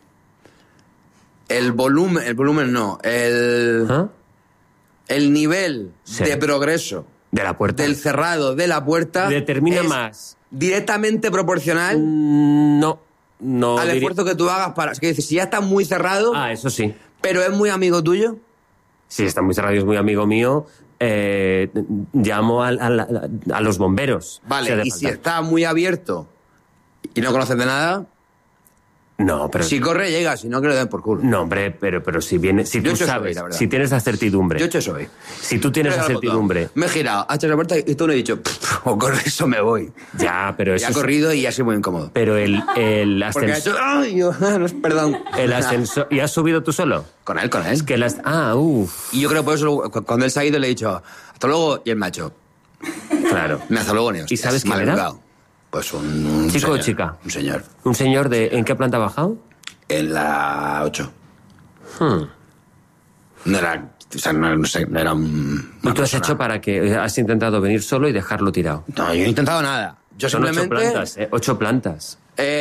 El volumen... El volumen no. El... ¿Ah? El nivel Sí. de progreso De la puerta. del cerrado de la puerta... Determina es más. directamente proporcional Mm, No, no... al diría- esfuerzo que tú hagas para... Es que dices, si ya está muy cerrado, Ah, eso sí. pero es muy amigo tuyo... Si está muy cerrado y es muy amigo mío, eh, llamo al- al- a, los bomberos. Vale, si hace y si falta. está muy abierto y no conoces de nada, No, pero... si corre llega, si no que le den por culo. No, hombre, pero, pero si viene... Si Yo tú he hecho eso sabes, hoy, la verdad. si tienes la certidumbre... Yo he hecho eso hoy. Si tú tienes la Pero al certidumbre... botón. Me he girado, ha hecho la puerta y tú no he dicho, "Pff, o corre eso me voy. Ya, pero eso... Y ha es- corrido y ha sido muy incómodo. Pero el, el Porque ha ascensor... hecho, ay, yo, no, perdón. El ascensor... ¿Y has subido tú solo? Con él, con él. Es que las... Ah, uff. Y yo creo que por eso luego, cu- cuando él se ha ido le he dicho, hasta luego, y él me ha hecho, Claro. me hasta luego, ni hostias, ¿Y sabes quién mal era? educado. Pues un, un ¿Chico señor, o chica? Un señor. ¿Un señor de... ¿En qué planta ha bajado? En la ocho. Hmm. No era, o sea, no, no sé, no era un... ¿Y tú has hecho para que... Has intentado venir solo y dejarlo tirado? No, yo no he intentado nada. Yo Son simplemente... ocho plantas, ¿eh? Ocho plantas.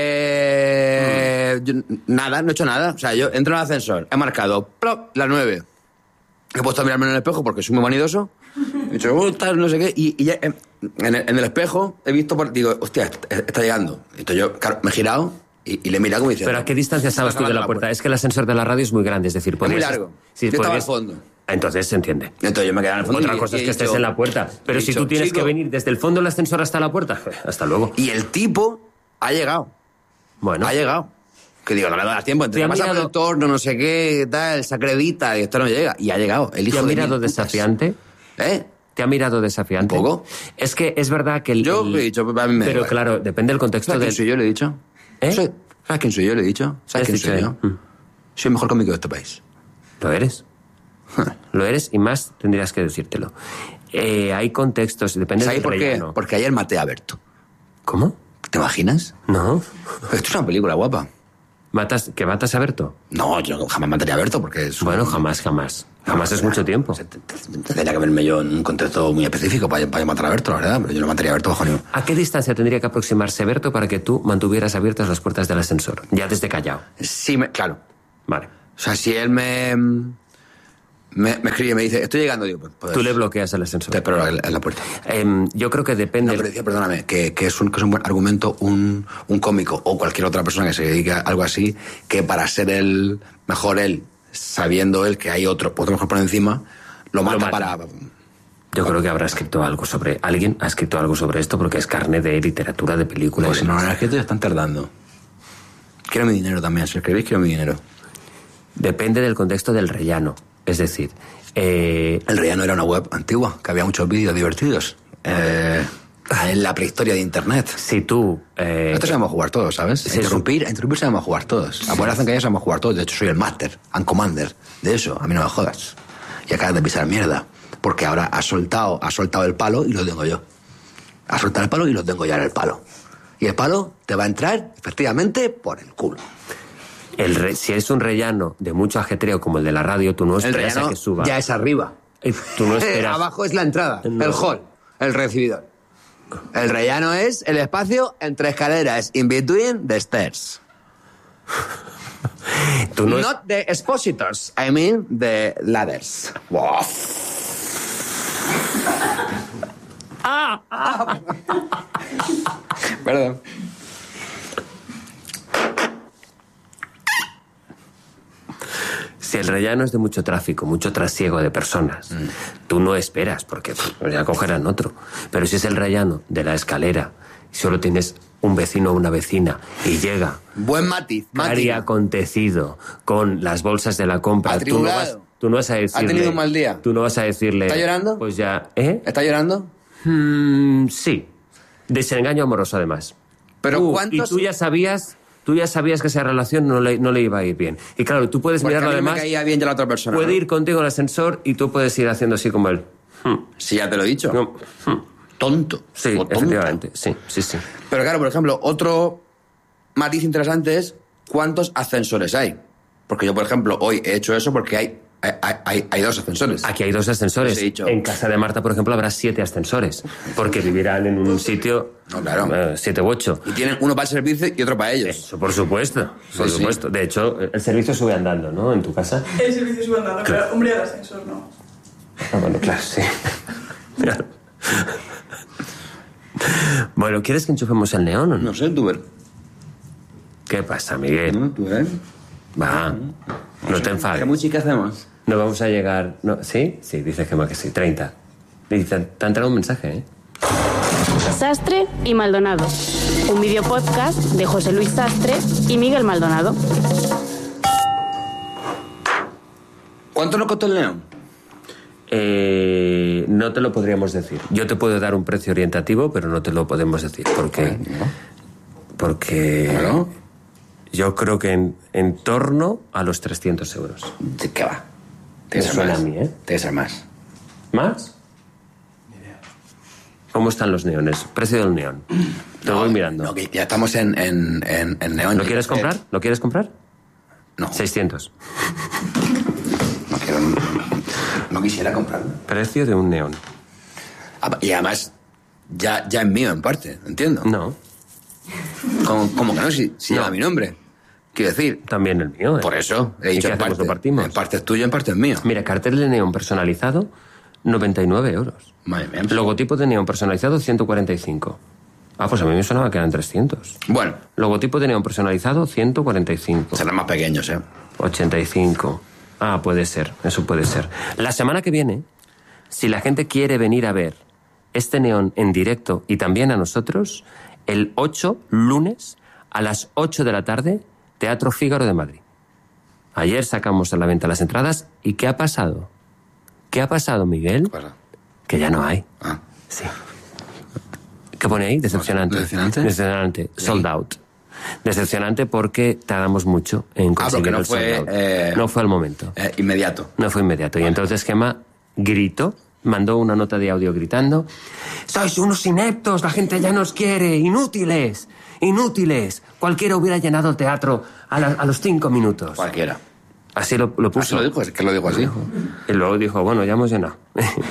Eh, yo- nada, no he hecho nada. O sea, yo entro en el ascensor, he marcado plop, la nueve. He puesto a mirarme en el espejo porque soy muy vanidoso. He dicho, "Oh, tal, no sé qué". Y, y ya, eh, en, el, en el espejo he visto, por, digo, hostia, está, está llegando. Entonces yo, claro, me he girado y, y le he mirado como diciendo... ¿Pero a qué distancia estabas tú de la puerta? Es que el ascensor de la radio es muy grande, es decir... Es muy podrías- largo. Sí, yo estaba al podrías- fondo. Entonces se entiende. Entonces yo me quedaba en el fondo. Otra y- cosa y es he que estés dicho- en la puerta. Pero he si dicho, tú tienes "Chico". que venir desde el fondo del ascensor hasta la puerta, hasta luego. Y el tipo ha llegado. Bueno. Ha llegado. Que digo, no le das tiempo. ¿Te Entonces ha pasa por mirado- el torno, no sé qué, tal, se acredita y esto no llega. Y ha llegado. El hijo ¿Te ha de mirado mil putas. desafiante? ¿Eh? ¿Te ha mirado desafiante? Un poco. Es que es verdad que el... Yo el- le he dicho, a mí me da Pero igual. claro, depende del contexto ¿Sabes del... quién soy yo? Le he dicho. ¿Eh? Soy- ¿Sabes quién soy yo? Le he dicho. ¿Sabes ¿Qué quién has soy dicho yo? ahí? Soy el mejor cómico de este país. Lo eres. Lo eres y más tendrías que decírtelo. Eh, hay contextos, depende ¿Sabes del por qué? relleno. Porque ayer maté a Berto. ¿Cómo? ¿Te imaginas? No. Esto es una película guapa. ¿Matas, ¿Que matas a Berto? No, yo jamás mataría a Berto porque es... Bueno, jamás, jamás. Jamás es mucho tiempo. Tendría que verme yo en un contexto muy específico para, para matar a Berto, la verdad. Pero yo no mataría a Berto bajo ningún... ¿A qué distancia tendría que aproximarse Berto para que tú mantuvieras abiertas las puertas del ascensor? Ya desde Callao. Sí, me, claro. Vale. O sea, si él me... Me, me escribe y me dice, estoy llegando, digo, pues... pues Tú le bloqueas el ascensor. te espero en la- en la puerta. Em, yo creo que depende... No, pero decía, perdóname, que, que, es un, que es un buen argumento un, un cómico o cualquier otra persona que se dedique a algo así, que para ser el mejor él, sabiendo él que hay otro, otro mejor por encima, lo mata, mata. para... Yo creo que habrá escrito algo sobre... Alguien ha escrito algo sobre esto porque es carne de literatura, de película. Pues y si no lo demás. han escrito ya están tardando. Quiero mi dinero también, si escribís quiero mi dinero. Depende del contexto del rellano. Es decir... eh, El Rellano era una web antigua, que había muchos vídeos divertidos. Eh, en la prehistoria de Internet. si tú... eh, Esto sabemos jugar todos, ¿sabes? Sí, A interrumpir, a interrumpir sabemos jugar todos. A poner que ya sabemos jugar todos. De hecho, soy el máster and commander de eso. A mí no me jodas. Y acabas de pisar mierda. Porque ahora has soltado, has soltado el palo y lo tengo yo. Has soltado el palo y lo tengo ya en el palo. Y el palo te va a entrar, efectivamente, por el culo. el re- si es un rellano de mucho ajetreo como el de la radio, tú no El esperas a rellano que suba. ya es arriba. Eh, Tú no esperas... Abajo es la entrada, No. el hall, el recibidor. El rellano es el espacio entre escaleras, in between the stairs. Tú no es- Not the expositors, I mean the ladders. Wow. ¡Ah! ¡Ah! Perdón. Si el rellano es de mucho tráfico, mucho trasiego de personas, Mm. tú no esperas, porque pff, pues ya cogerán otro. Pero si es el rellano de la escalera y solo tienes un vecino o una vecina y llega Buen matiz, cari matiz. acontecido con las bolsas de la compra, tú no, vas, Atribulado. tú no vas a decirle... tenido un mal día? Tú no vas a decirle... ¿Está llorando? Pues ya... ¿Eh? ¿Está llorando? Mm, sí. Desengaño amoroso, además. Pero Tú- ¿cuántos...? Y tú ya sabías... Tú ya sabías que esa relación no le, no le iba a ir bien. Y claro, tú puedes Porque a mirarlo mí me además... caía bien ya la otra persona. Puede ¿no? ir contigo al ascensor y tú puedes ir haciendo así como él. Hmm. Si ya te lo he dicho. No. Hmm. Tonto. Sí, O tonta. efectivamente. Sí, sí, sí. Pero claro, por ejemplo, otro matiz interesante es cuántos ascensores hay. Porque yo, por ejemplo, hoy he hecho eso porque hay Hay, hay, hay dos ascensores. Aquí hay dos ascensores. He dicho. En casa de Marta, por ejemplo, habrá siete ascensores. Porque vivirán en un sitio... No, claro. Eh, siete u ocho. Y tienen uno para el servicio y otro para ellos. Eso, por supuesto. Por Sí, supuesto. sí. De hecho, el servicio sube andando, ¿no? En tu casa. El servicio sube andando, Claro. pero hombre, el ascensor no. Ah, bueno, claro, sí. Claro. Bueno, ¿quieres que enchufemos el neón o no? No sé, tú ver. ¿Qué pasa, Miguel? No, tú ver. Va, no te enfades. ¿Qué música hacemos? No vamos a llegar... No, ¿sí? Sí, dices que más que sí. treinta. Dice, te ha entrado un mensaje, ¿eh? Sastre y Maldonado. Un video podcast de José Luis Sastre y Miguel Maldonado. ¿Cuánto nos costó el neón? Eh, no te lo podríamos decir. Yo te puedo dar un precio orientativo, pero no te lo podemos decir. Porque... Porque... Claro. Yo creo que en, en torno a los trescientos euros. ¿De qué va? Te Te suena más. a mí, ¿eh? Te ser más. ¿Más? ¿Cómo están los neones? Precio del neón. Te voy mirando. No, que ya estamos en, en, en, en neón. ¿Lo quieres comprar? ¿Lo quieres comprar? No. seiscientos. No quiero... No quisiera comprarlo. Precio de un neón. Ah, y además, ya, ya es mío en parte, entiendo. No. ¿Cómo, cómo que no? Si, si No. lleva mi nombre. Quiero decir... También el mío, ¿eh? Por eso, he ¿Y dicho qué en hacemos? parte. ¿Lo partimos? En parte es tuyo, en parte es mío. Mira, cartel de neón personalizado, noventa y nueve euros. Madre mía. Logotipo de neón personalizado, ciento cuarenta y cinco. Ah, pues a mí me sonaba que eran trescientos. Bueno. Logotipo de neón personalizado, ciento cuarenta y cinco. Serán más pequeños, ¿eh? ochenta y cinco. Ah, puede ser, eso puede ser. La semana que viene, si la gente quiere venir a ver este neón en directo y también a nosotros, el ocho, lunes, a las ocho de la tarde, Teatro Fígaro de Madrid. Ayer sacamos a la venta las entradas y ¿qué ha pasado? ¿Qué ha pasado, Miguel? ¿Qué pasa? Que ya no hay. Ah. Sí. ¿Qué pone ahí? Decepcionante. ¿Decepcionante? Decepcionante. Sold out. Decepcionante porque tardamos mucho en Ah, conseguir porque no el fue, sold out. eh, No fue al momento. Eh, inmediato. No fue inmediato. Y entonces Gemma gritó, mandó una nota de audio gritando: ¡sois unos ineptos! ¡La gente ya nos quiere! ¡Inútiles! ¡Inútiles! Cualquiera hubiera llenado el teatro a, la- a los cinco minutos. Cualquiera. Así lo, lo puso. Así lo dijo, es que lo dijo así. Y luego dijo, bueno, ya hemos llenado.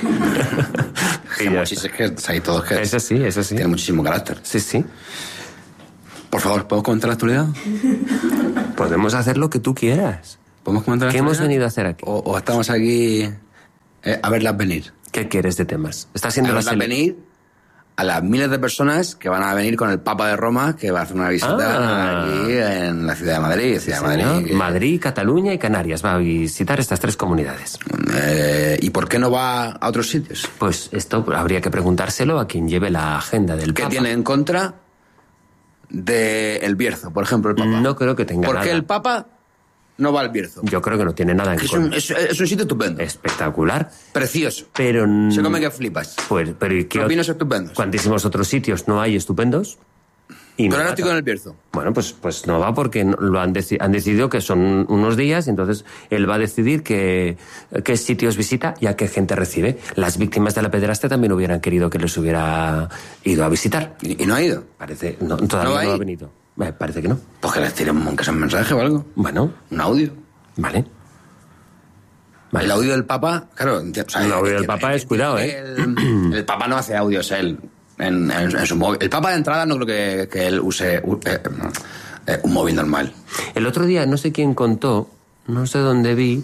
Sí, muchis- es que hay todos que... Eso sí, eso sí. Tiene muchísimo carácter. Sí, sí. Por favor, ¿podemos comentar la actualidad? Podemos hacer lo que tú quieras. ¿Podemos comentar la ¿Qué hemos actualidad? venido a hacer aquí? O, o estamos aquí eh, a verlas venir. ¿Qué quieres de temas? Está siendo A la verlas sele- venir a las miles de personas que van a venir con el Papa de Roma, que va a hacer una visita Ah. aquí en la ciudad de Madrid. Ciudad de Señor. Madrid, que- Madrid, Cataluña y Canarias. Va a visitar estas tres comunidades. Eh, ¿Y por qué no va a otros sitios? Pues esto habría que preguntárselo a quien lleve la agenda del ¿Qué Papa. tiene en contra del Bierzo, por ejemplo, el Papa? No creo que tenga ¿Por nada. qué el Papa no va al Bierzo? Yo creo que no tiene nada en Es un, contra. es, es un sitio estupendo. Espectacular. Precioso. Pero... Se come que flipas. Pues, pero ¿y qué Los ot- vinos estupendos. ¿Cuantísimos otros sitios no hay estupendos? Y Pero no ahora va estoy ta- con el Bierzo. Bueno, pues, pues no va porque no- lo han, deci- han decidido que son unos días y entonces él va a decidir qué, qué sitios visita y a qué gente recibe. Las víctimas de la pederastia también hubieran querido que les hubiera ido a visitar. ¿Y, y no ha ido? Parece, no, todavía ¿No no, va a ha ir? venido. Eh, parece que no. Pues que les tiren un, que sea un mensaje o algo. Bueno, Un audio. vale. Vale. El audio del Papa, claro. enti- o sea, El audio del entiendo- Papa es cuidado, entiendo ¿eh? que El, el Papa no hace audios él en, en- en su móvil. El Papa de entrada no creo que, que él use u- eh, eh, un móvil normal. El otro día, no sé quién contó, no sé dónde vi,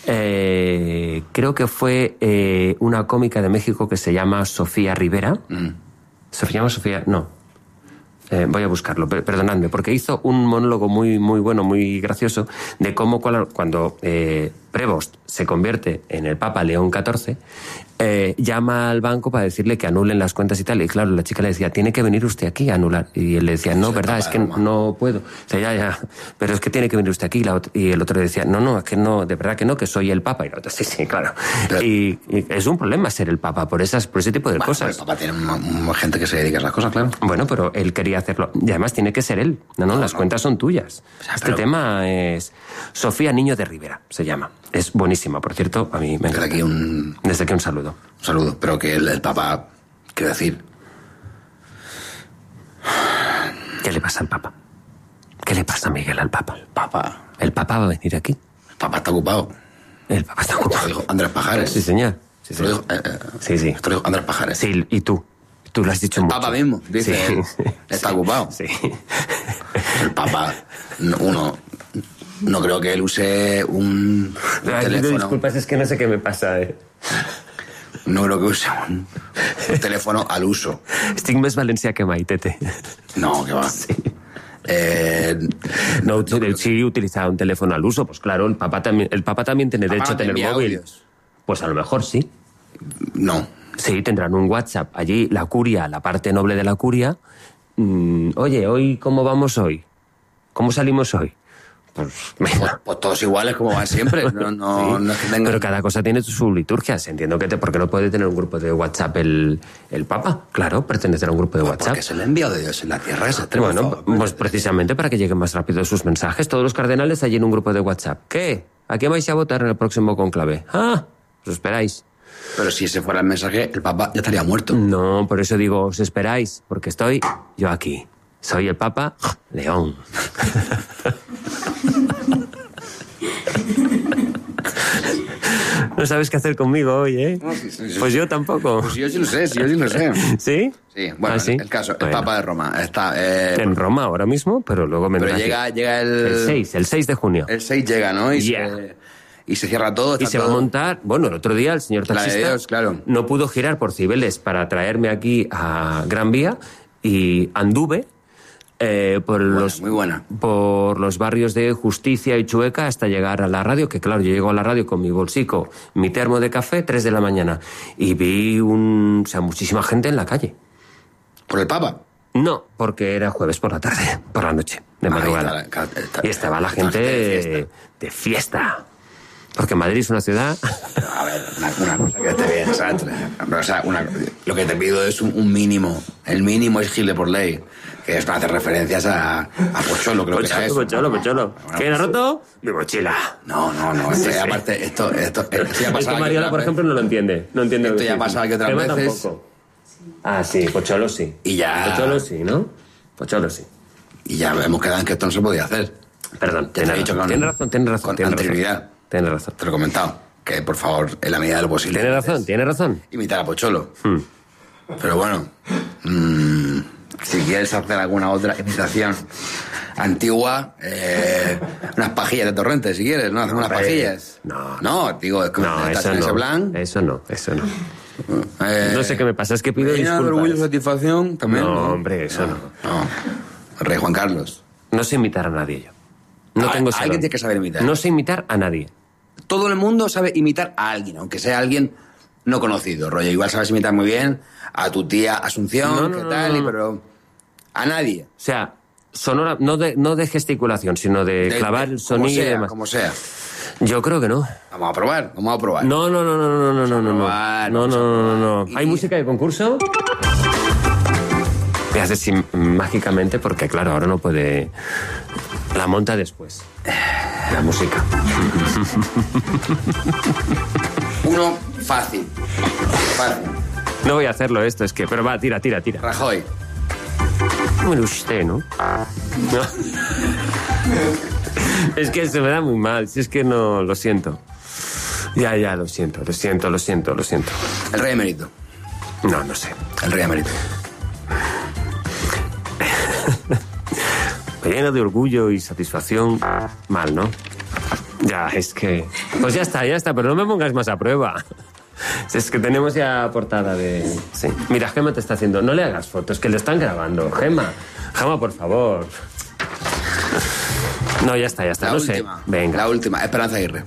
eh, creo que fue eh, una cómica de México que se llama Sofía Rivera. Mm. ¿Se llama Sofía? No. Eh, voy a buscarlo, per- perdonadme, porque hizo un monólogo muy, muy bueno, muy gracioso, de cómo cual- cuando eh, Prevost se convierte en el Papa León catorce, eh, llama al banco para decirle que anulen las cuentas y tal. Y claro, la chica le decía, tiene que venir usted aquí a anular. Y él le decía, no, Es el verdad, Papa es de que Roma. no puedo. O sea, ya, ya, pero es que tiene que venir usted aquí. Y, la ot- y el otro le decía, no, no, es que no, de verdad que no, que soy el Papa. Y la otra, sí, sí, claro. Pero- y, y es un problema ser el Papa por, esas, por ese tipo de Bueno, pero cosas. el Papa tiene una- una gente que se dedica a esas cosas, claro. Bueno, pero él quería hacerlo. Y además tiene que ser él. No, no, las cuentas son tuyas. sea, este pero- tema es Sofía Niño de Rivera, se llama. Es buenísima, por cierto, a mí me Desde encanta. aquí un, Desde aquí un saludo. un saludo. Pero que el, el Papa, quiero decir, ¿Qué le pasa al Papa? ¿Qué le pasa, Miguel, al Papa? Papa, ¿El Papa va a venir aquí? el Papa está ocupado. El papá está ocupado. Lo dijo Andrés Pajares. Sí, señor. Sí, Lo dijo, eh, eh, sí. sí. Esto lo dijo Andrés Pajares. Sí, y tú. Tú lo has dicho el mucho. El Papa mismo, dice, sí. él, está sí. ocupado. Sí. El Papa, uno, no creo que él use un, un Ay, teléfono. Disculpas, es que no sé qué me pasa, eh. No creo que use un, un teléfono al uso. Estic més valencià que mai, tete. No, que va. Sí. Eh, no, no sí, utilizar un teléfono al uso, pues claro, el Papa también, el Papa también tiene derecho a tener móvil. Audios. Pues a lo mejor sí. No. Sí, tendrán un WhatsApp. Allí la curia, la parte noble de la curia. Mmm, oye, ¿hoy cómo vamos hoy? ¿Cómo salimos hoy? Pues, pues, pues todos iguales como van siempre. No, no, sí. no es que tengan... Pero cada cosa tiene su liturgia. Entiendo que te, porque no puede tener un grupo de WhatsApp el, el Papa. Claro, pertenecer a un grupo de pues WhatsApp. Porque es el enviado de Dios en la tierra. Ese bueno, pues precisamente para que lleguen más rápido sus mensajes. Todos los cardenales allí en un grupo de WhatsApp. ¿Qué? ¿A quién vais a votar en el próximo conclave? Ah, os esperáis. Pero si ese fuera el mensaje, el Papa ya estaría muerto. No, por eso digo, os esperáis, porque estoy yo aquí. Soy el Papa León. No sabes qué hacer conmigo hoy, ¿eh? No, sí, sí, sí. Pues yo tampoco. Pues yo sí lo sé, sí, yo sí lo sé. ¿Sí? Sí, bueno, ¿Ah, sí? el caso, el bueno. Papa de Roma está... Eh, en Roma ahora mismo, pero luego me Pero llega, llega el... El seis, el seis de junio. El seis llega, ¿no? Y yeah. se... Y se cierra todo. Y se todo... va a montar... Bueno, el otro día el señor taxista Dios, claro. no pudo girar por Cibeles para traerme aquí a Gran Vía y anduve eh, por, buena, los, muy buena. por los barrios de Justicia y Chueca hasta llegar a la radio, que claro, yo llego a la radio con mi bolsico, mi termo de café, tres de la mañana, y vi un, o sea, muchísima gente en la calle. ¿Por el Papa? No, porque era jueves por la tarde, por la noche, de madrugada. Está, está, está, y estaba la gente de fiesta. de fiesta. Porque Madrid es una ciudad... A ver, una, una cosa que esté bien, ¿sabes? O sea, una, lo que te pido es un, un mínimo. El mínimo es gile por ley. Que es para hacer referencias a, a Pocholo, creo Pocholo, que era eso. Pocholo, Pocholo. Bueno, ¿Quién ha roto? Mi mochila. No, no, no. Esto, sí, aparte, esto, esto, esto ya ha pasado. Es que Mariola, por ejemplo, no lo entiende. No entiende esto lo que ya ha pasado aquí otras Tema veces. Tampoco. Ah, sí, Pocholo sí. Y ya... Pocholo sí, ¿no? Pocholo sí. Y ya hemos quedado en que esto no se podía hacer. Perdón, tienes razón, tienes razón, tienes razón. Con tiene anterioridad. Razón. Tienes razón. Te lo he comentado. Que, por favor, en la medida de lo posible... Tienes razón, tienes razón. Imitar a Pocholo. Hmm. Pero bueno... Mmm, si quieres hacer alguna otra imitación antigua, eh, unas pajillas de Torrente, si quieres, ¿no? Hacemos unas pajillas. No. No, digo, es como no, estás eso en no, ese plan. Eso no, eso no. Eh, no sé qué me pasa, es que pido disculpas. ¿De orgullo y satisfacción también? No, ¿no? hombre, eso no. No. no. Rey Juan Carlos. No sé imitar a nadie yo. No a, tengo Alguien tiene que saber imitar. No sé imitar a nadie. Todo el mundo sabe imitar a alguien, aunque sea alguien no conocido, rollo. Igual sabes imitar muy bien a tu tía Asunción, no, no, ¿qué no, tal? No, no. Pero a nadie. O sea, sonora, no de, no de gesticulación, sino de, de clavar el sonido sea, y demás. Como sea. Yo creo que no. Vamos a probar, vamos a probar. No, no, no, no, no, no, no, no, no. Probar, no, no, no, no, no. ¿Hay y... música de concurso? Me hace así mágicamente porque, claro, ahora no puede... La monta después. La música. Uno fácil. Fácil. No voy a hacerlo esto, es que... Pero va, tira, tira, tira. Rajoy. Bueno, usted, ¿no? No. Es que se me da muy mal. Si es que no... Lo siento. Ya, ya, lo siento, lo siento, lo siento, lo siento. El rey emérito. No, no sé. El rey emérito. Me llena de orgullo y satisfacción. Mal, ¿no? Ya, es que... Pues ya está, ya está, pero no me pongas más a prueba. Es que tenemos ya portada de... Sí. Mira, Gemma te está haciendo... No le hagas fotos, que le están grabando. Gemma, Gemma, por favor. No, ya está, ya está, la no última, sé. Venga. La última, Esperanza Aguirre.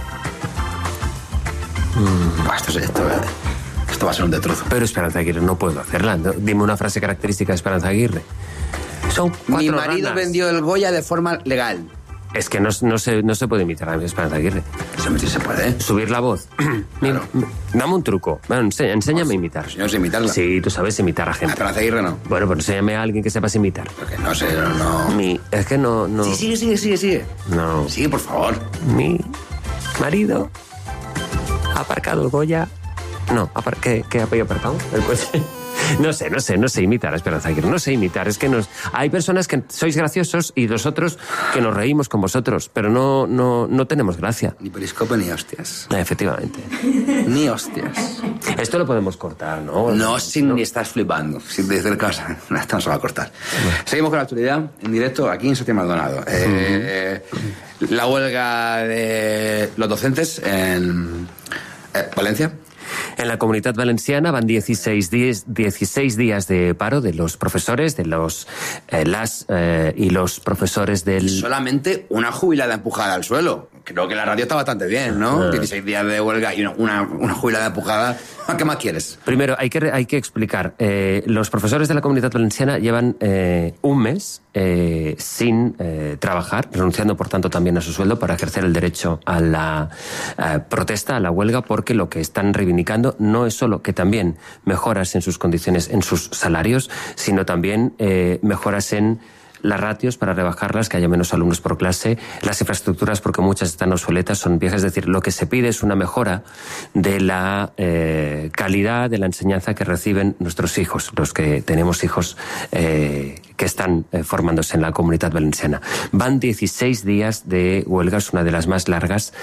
Mm. Bah, esto, esto, esto va a ser un destruzo. Pero Esperanza Aguirre, no puedo hacerla. Dime una frase característica de Esperanza Aguirre. Son cuatro Mi marido ranas. vendió el Goya de forma legal. Es que no, no, se, no se puede imitar a Esperanza Aguirre. Sí, se puede. Subir la voz. Claro. Dame un truco. Bueno, enséñame, enséñame a imitar. Yo sé imitarla. Sí, tú sabes imitar a gente. A Esperanza Aguirre no. Bueno, pues enséñame a alguien que sepas imitar. Porque no sé, no... no. Mi, es que no, no... Sí, sigue, sigue, sigue, sigue. No. Sigue, por favor. Mi marido ha aparcado el Goya... No, apar... ¿qué, ¿qué había aparcado? El coche. No sé, no sé, no sé imitar, Esperanza Aguirre, no sé imitar. Es que nos, hay personas que sois graciosos y los otros que nos reímos con vosotros, pero no, no, no tenemos gracia. Ni periscope ni hostias. Efectivamente. Ni hostias. Esto lo podemos cortar, ¿no? No, sin no. Ni estás flipando. Sin decir cosas. Esto no se va a cortar. Bueno. Seguimos con la actualidad en directo aquí en Santiago Maldonado. Eh, uh-huh. La huelga de los docentes en eh, Valencia. En la Comunitat Valenciana van dieciséis días, dieciséis días de paro de los profesores, de los eh, las eh, y los profesores del... Solamente una jubilada empujada al suelo. Creo que la radio está bastante bien, ¿no? Ah. dieciséis días de huelga y una, una, una jubilada empujada. ¿Qué más quieres? Primero, hay que, hay que explicar. Eh, los profesores de la Comunitat Valenciana llevan eh, un mes eh, sin eh, trabajar, renunciando, por tanto, también a su sueldo para ejercer el derecho a la eh, protesta, a la huelga, porque lo que están reivindicando no es solo que también mejoras en sus condiciones, en sus salarios, sino también eh, mejoras en las ratios para rebajarlas, que haya menos alumnos por clase, las infraestructuras, porque muchas están obsoletas, son viejas. Es decir, lo que se pide es una mejora de la eh, calidad de la enseñanza que reciben nuestros hijos, los que tenemos hijos eh, que están eh, formándose en la Comunitat Valenciana. Van dieciséis días de huelga, es una de las más largas.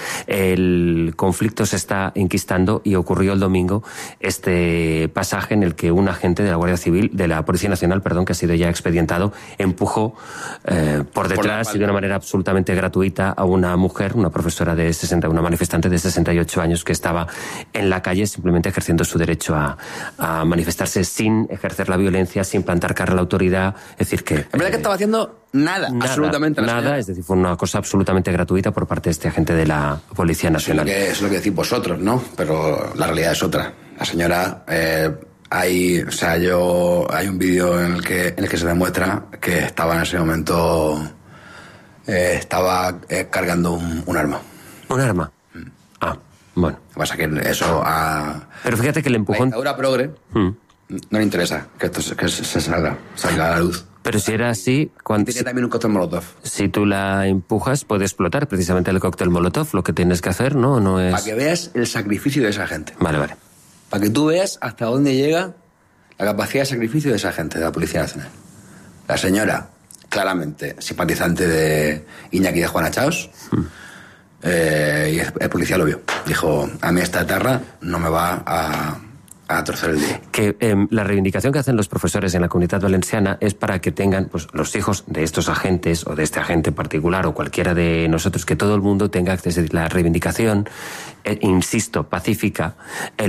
El conflicto se está enquistando y ocurrió el domingo este pasaje en el que un agente de la Guardia Civil, de la Policía Nacional, perdón, que ha sido ya expedientado, empujó Eh, por detrás por y de una manera absolutamente gratuita a una mujer, una profesora de sesenta, una manifestante de sesenta y ocho años que estaba en la calle simplemente ejerciendo su derecho a, a manifestarse sin ejercer la violencia, sin plantar cara a la autoridad. Es decir que... En verdad eh, que estaba haciendo nada, nada absolutamente nada. Nada, es decir, fue una cosa absolutamente gratuita por parte de este agente de la Policía Nacional. Eso es lo que, eso es lo que decís vosotros, ¿no? Pero la realidad es otra. La señora... Eh, Hay, o sea, yo, hay un vídeo en el que, en el que se demuestra que estaba en ese momento, eh, estaba eh, cargando un, un arma. ¿Un arma? Mm. Ah, bueno. Lo que pasa es que eso a... Pero fíjate que el empujón... La dictadura progre mm. no le interesa que esto se, que se salga, salga a la luz. Pero si era así... Cuando, tiene también un cóctel molotov. Si tú la empujas, puede explotar precisamente el cóctel molotov. Lo que tienes que hacer, ¿no? No es... Para que veas el sacrificio de esa gente. Vale, vale. Para que tú veas hasta dónde llega la capacidad de sacrificio de esa gente, de la Policía Nacional. La señora, claramente simpatizante de Iñaki de Juana Chaos, mm. eh, y el, el policía lo vio. Dijo, a mí esta etarra no me va a... a torcer el día. Que eh, la reivindicación que hacen los profesores en la Comunitat Valenciana es para que tengan, pues, los hijos de estos agentes o de este agente en particular o cualquiera de nosotros, que todo el mundo tenga acceso a la reivindicación, eh, insisto, pacífica, el